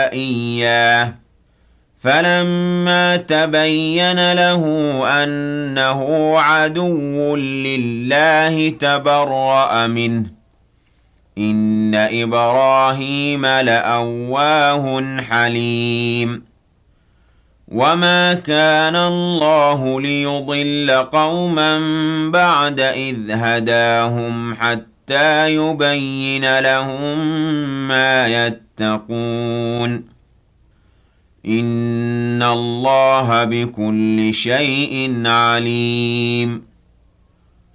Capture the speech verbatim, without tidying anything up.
إياه فلما تبين له أنه عدو لله تبرأ منه إن إبراهيم لأواه حليم وما كان الله ليضل قوما بعد إذ هداهم حتى يبين لهم ما يتقون إن الله بكل شيء عليم